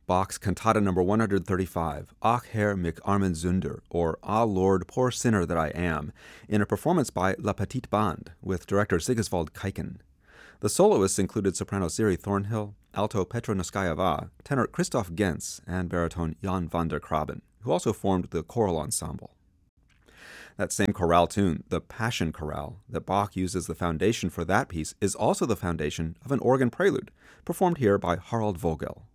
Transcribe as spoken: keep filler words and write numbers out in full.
Bach's Cantata number one hundred thirty-five, Ach Herr, mich armen Sünder, or Ah Lord, poor sinner that I am, in a performance by La Petite Bande with director Sigiswald Kaiken. The soloists included soprano Siri Thornhill, alto Petra Noskayeva, tenor Christoph Gens, and baritone Jan van der Kraben, who also formed the choral ensemble. That same chorale tune, the Passion Chorale, that Bach used as the foundation for that piece, is also the foundation of an organ prelude, performed here by Harald Vogel.